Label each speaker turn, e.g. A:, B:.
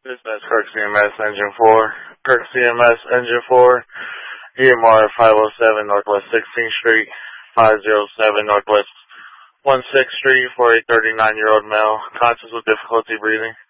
A: Dispatch Kirk CMS Engine 4. Kirk CMS Engine 4. EMR 507 Northwest 16th Street. 507 Northwest 16th Street for a 39-year-old male. Conscious with difficulty breathing.